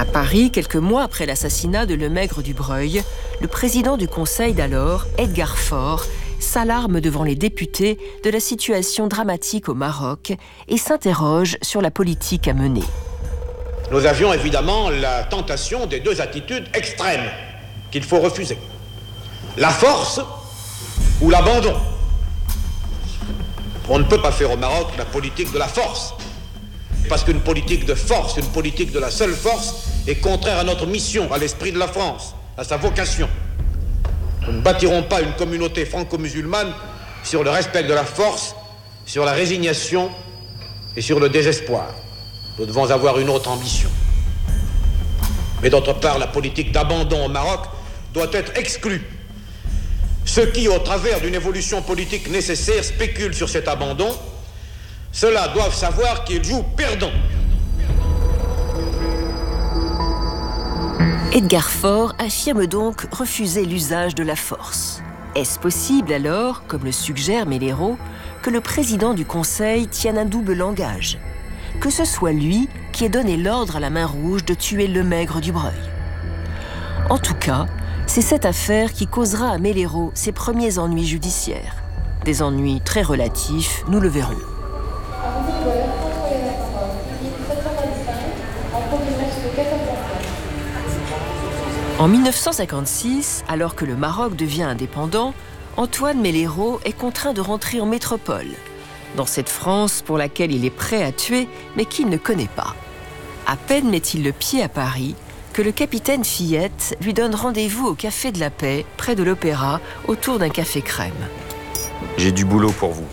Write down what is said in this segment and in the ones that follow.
Paris, quelques mois après l'assassinat de Lemaigre du Breuil, le président du Conseil d'alors, Edgar Faure, s'alarme devant les députés de la situation dramatique au Maroc et s'interroge sur la politique à mener. Nous avions évidemment la tentation des deux attitudes extrêmes qu'il faut refuser. La force ou l'abandon. On ne peut pas faire au Maroc la politique de la force. Parce qu'une politique de force, une politique de la seule force, est contraire à notre mission, à l'esprit de la France, à sa vocation. Nous ne bâtirons pas une communauté franco-musulmane sur le respect de la force, sur la résignation et sur le désespoir. Nous devons avoir une autre ambition. Mais d'autre part, la politique d'abandon au Maroc doit être exclue. Ceux qui, au travers d'une évolution politique nécessaire, spéculent sur cet abandon, ceux-là doivent savoir qu'ils jouent perdant. Edgar Faure affirme donc refuser l'usage de la force. Est-ce possible alors, comme le suggère Melero, que le président du Conseil tienne un double langage ? Que ce soit lui qui ait donné l'ordre à la Main Rouge de tuer Lemaigre du Breuil. En tout cas, c'est cette affaire qui causera à Melero ses premiers ennuis judiciaires. Des ennuis très relatifs, nous le verrons. En 1956, alors que le Maroc devient indépendant, Antoine Melero est contraint de rentrer en métropole, dans cette France pour laquelle il est prêt à tuer, mais qu'il ne connaît pas. À peine met-il le pied à Paris que le capitaine Fillette lui donne rendez-vous au Café de la Paix, près de l'Opéra, autour d'un café crème. J'ai du boulot pour vous.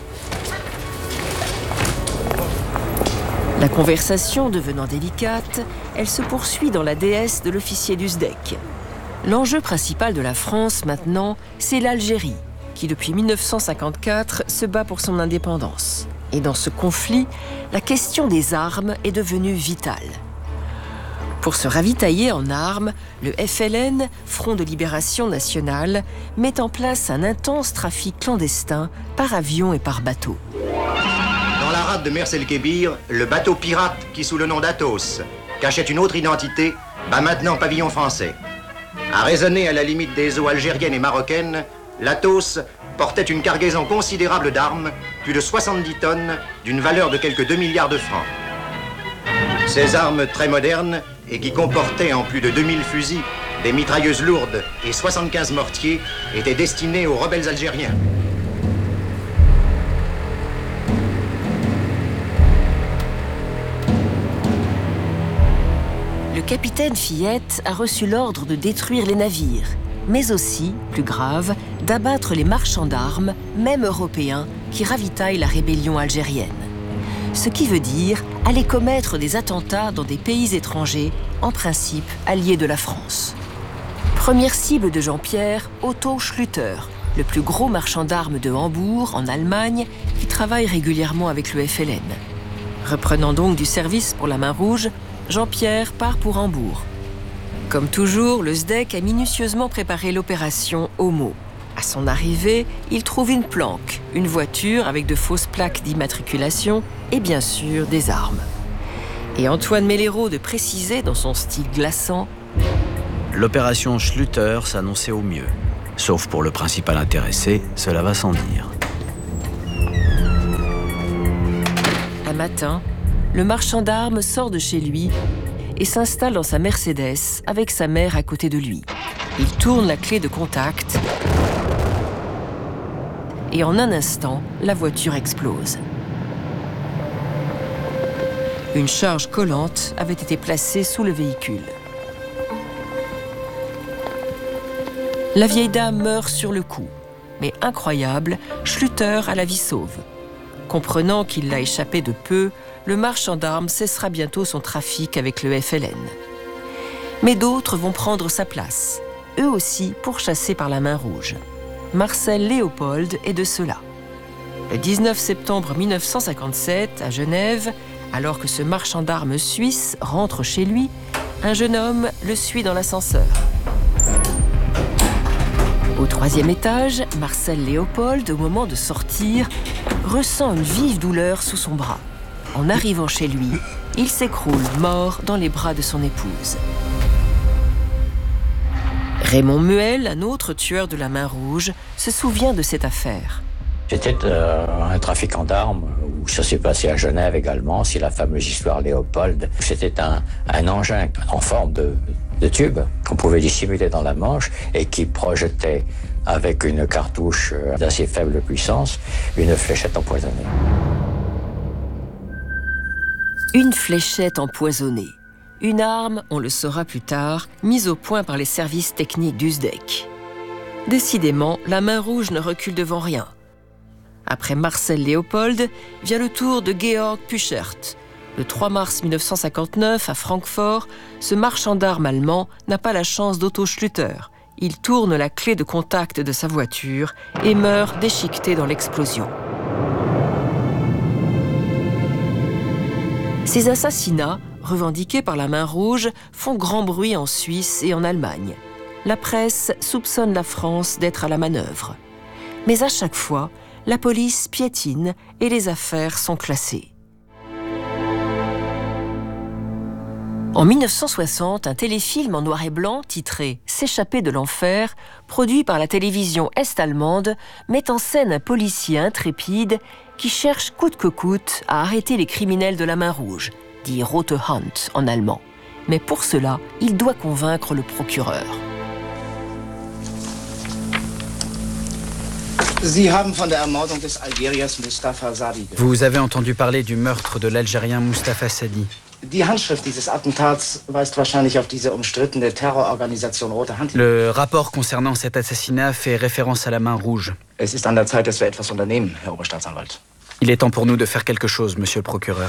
La conversation devenant délicate, elle se poursuit dans la déesse de l'officier du SDEC. L'enjeu principal de la France, maintenant, c'est l'Algérie, qui depuis 1954 se bat pour son indépendance. Et dans ce conflit, la question des armes est devenue vitale. Pour se ravitailler en armes, le FLN, Front de Libération Nationale, met en place un intense trafic clandestin par avion et par bateau. Dans la rade de Mers El Kébir, le bateau pirate qui, sous le nom d'Athos, cachait une autre identité, bat maintenant pavillon français. À raisonner à la limite des eaux algériennes et marocaines, l'Athos portait une cargaison considérable d'armes, plus de 70 tonnes, d'une valeur de quelques 2 milliards de francs. Ces armes très modernes, et qui comportaient en plus de 2000 fusils, des mitrailleuses lourdes et 75 mortiers, étaient destinées aux rebelles algériens. Le capitaine Fillette a reçu l'ordre de détruire les navires, mais aussi, plus grave, d'abattre les marchands d'armes, même européens, qui ravitaillent la rébellion algérienne. Ce qui veut dire aller commettre des attentats dans des pays étrangers, en principe alliés de la France. Première cible de Jean-Pierre, Otto Schlüter, le plus gros marchand d'armes de Hambourg, en Allemagne, qui travaille régulièrement avec le FLN. Reprenant donc du service pour la Main Rouge, Jean-Pierre part pour Hambourg. Comme toujours, le SDEC a minutieusement préparé l'opération Homo. À son arrivée, il trouve une planque, une voiture avec de fausses plaques d'immatriculation et bien sûr des armes. Et Antoine Melero de préciser dans son style glaçant: L'opération Schlüter s'annonçait au mieux. Sauf pour le principal intéressé, cela va sans dire. Un matin, le marchand d'armes sort de chez lui et s'installe dans sa Mercedes avec sa mère à côté de lui. Il tourne la clé de contact et en un instant, la voiture explose. Une charge collante avait été placée sous le véhicule. La vieille dame meurt sur le coup, mais incroyable, Schlüter a la vie sauve. Comprenant qu'il l'a échappé de peu, le marchand d'armes cessera bientôt son trafic avec le FLN. Mais d'autres vont prendre sa place, eux aussi pourchassés par la Main Rouge. Marcel Léopold est de ceux-là. Le 19 septembre 1957, à Genève, alors que ce marchand d'armes suisse rentre chez lui, un jeune homme le suit dans l'ascenseur. Au 3e étage, Marcel Léopold, au moment de sortir, ressent une vive douleur sous son bras. En arrivant chez lui, il s'écroule mort dans les bras de son épouse. Raymond Muel, un autre tueur de la Main Rouge, se souvient de cette affaire. C'était un trafiquant d'armes, où ça s'est passé à Genève également, c'est la fameuse histoire Léopold. C'était un engin en forme de tube qu'on pouvait dissimuler dans la manche et qui projetait avec une cartouche d'assez faible puissance une fléchette empoisonnée. Une fléchette empoisonnée. Une arme, on le saura plus tard, mise au point par les services techniques d'Usdec. Décidément, la Main Rouge ne recule devant rien. Après Marcel Léopold, vient le tour de Georg Puchert. Le 3 mars 1959, à Francfort, ce marchand d'armes allemand n'a pas la chance d'Otto Schlüter. Il tourne la clé de contact de sa voiture et meurt déchiqueté dans l'explosion. Ces assassinats, revendiqués par la Main Rouge, font grand bruit en Suisse et en Allemagne. La presse soupçonne la France d'être à la manœuvre. Mais à chaque fois, la police piétine et les affaires sont classées. En 1960, un téléfilm en noir et blanc titré « S'échapper de l'enfer », produit par la télévision est-allemande, met en scène un policier intrépide qui cherche coûte que coûte à arrêter les criminels de la Main Rouge, dit Rote Hand en allemand. Mais pour cela, il doit convaincre le procureur. Vous avez entendu parler du meurtre de l'Algérien Mustapha Sadi. Le rapport concernant cet assassinat fait référence à la Main Rouge. Il est temps pour nous de faire quelque chose, monsieur le procureur.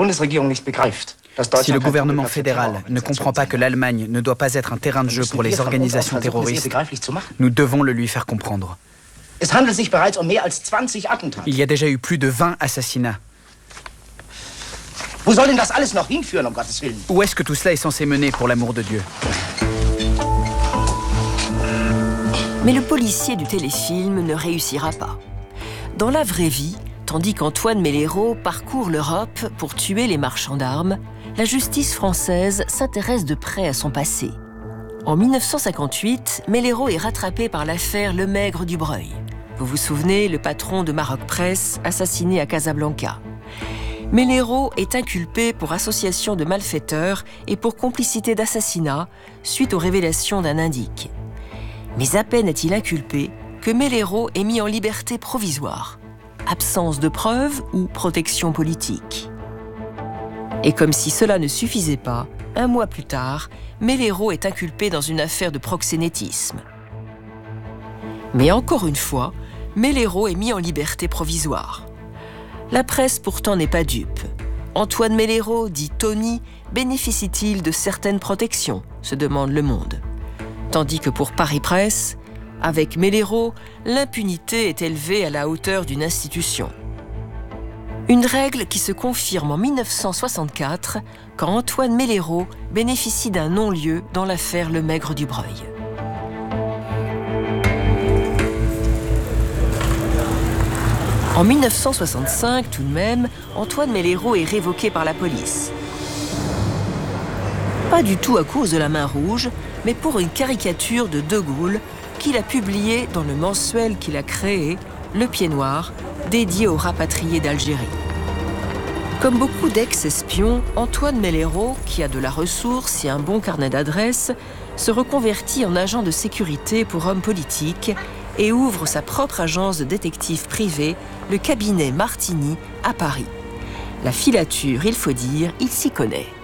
Si le gouvernement fédéral ne comprend pas que l'Allemagne ne doit pas être un terrain de jeu pour les organisations terroristes, nous devons le lui faire comprendre. Il y a déjà eu plus de 20 assassinats. Où est-ce que tout cela est censé mener, pour l'amour de Dieu? Mais le policier du téléfilm ne réussira pas. Dans la vraie vie, tandis qu'Antoine Mellero parcourt l'Europe pour tuer les marchands d'armes, la justice française s'intéresse de près à son passé. En 1958, Mellero est rattrapé par l'affaire Lemaigre du Breuil. Vous vous souvenez, le patron de Maroc Presse, assassiné à Casablanca. Mellero est inculpé pour association de malfaiteurs et pour complicité d'assassinat suite aux révélations d'un indique. Mais à peine est-il inculpé que Mellero est mis en liberté provisoire. Absence de preuves ou protection politique. Et comme si cela ne suffisait pas, un mois plus tard, Mellero est inculpé dans une affaire de proxénétisme. Mais encore une fois, Mellero est mis en liberté provisoire. La presse pourtant n'est pas dupe. Antoine Mellero, dit Tony, bénéficie-t-il de certaines protections, se demande Le Monde. Tandis que pour Paris Presse, avec Mellero, l'impunité est élevée à la hauteur d'une institution. Une règle qui se confirme en 1964, quand Antoine Mellero bénéficie d'un non-lieu dans l'affaire Lemaigre du Breuil. En 1965, tout de même, Antoine Mellero est révoqué par la police. Pas du tout à cause de la Main Rouge, mais pour une caricature de De Gaulle qu'il a publiée dans le mensuel qu'il a créé, Le Pied Noir, dédié aux rapatriés d'Algérie. Comme beaucoup d'ex-espions, Antoine Mellero, qui a de la ressource et un bon carnet d'adresses, se reconvertit en agent de sécurité pour hommes politiques et ouvre sa propre agence de détective privé, le cabinet Martini, à Paris. La filature, il faut dire, il s'y connaît.